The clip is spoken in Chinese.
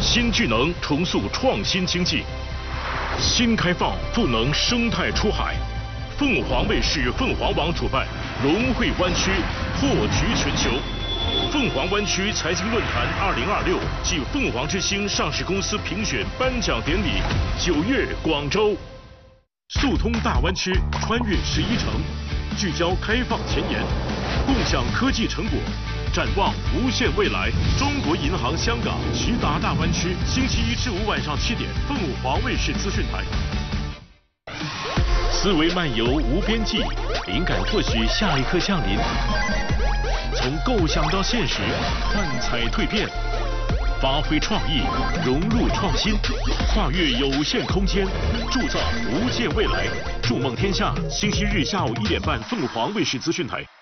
新巨能重塑创新经济，新开放赋能生态出海。凤凰卫视凤凰网主办融汇湾区破局全球。凤凰湾区财经论坛2026暨凤凰之星上市公司评选颁奖典礼9月广州。速通大湾区，穿越11城，聚焦开放前沿，共享科技成果，展望无限未来。中国银行香港徐达大湾区，星期1至5晚上7点，凤凰卫视资讯台。思维漫游无边际，灵感或许下一刻降临。从构想到现实，幻彩蜕变，发挥创意，融入创新，跨越有限空间，铸造无限未来。筑梦天下，星期日下午1点半，凤凰卫视资讯台。